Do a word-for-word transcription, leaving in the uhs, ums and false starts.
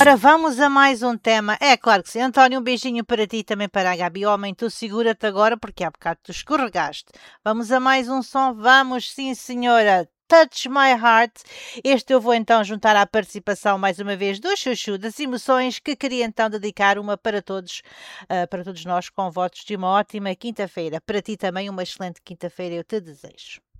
Ora, vamos a mais um tema. É claro que sim. António, um beijinho para ti e também para a Gabi. Homem, tu segura-te agora porque há bocado tu escorregaste. Vamos a mais um som? Vamos, sim, senhora. Touch My Heart. Este eu vou então juntar à participação mais uma vez do Chuchu das Emoções, que queria então dedicar uma para todos, uh, para todos nós, com votos de uma ótima quinta-feira. Para ti também uma excelente quinta-feira eu te desejo.